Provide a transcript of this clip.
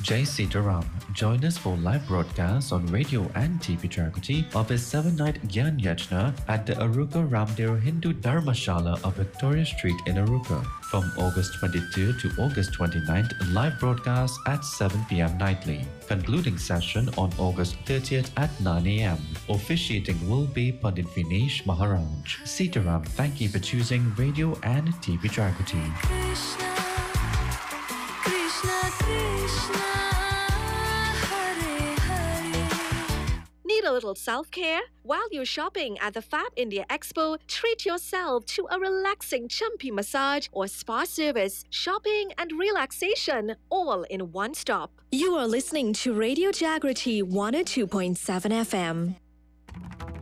Jai Sitaram. Join us for live broadcasts on radio and TV Jagrati of his 7-night Gyan Yajna at the Aruka Ramdeo Hindu Dharmashala of Victoria Street in Aruka. From August 22 to August 29th, live broadcasts at 7 p.m. nightly. Concluding session on August 30th at 9 a.m. Officiating will be Pandit Vinesh Maharaj. Sitaram, thank you for choosing radio and TV Jagrati. Krishna, Krishna, Krishna, Hare Hare. Need a little self-care? While you're shopping at the Fab India Expo, treat yourself to a relaxing chumpy massage or spa service, shopping and relaxation all in one stop. You are listening to Radio Jagrati 102.7 FM.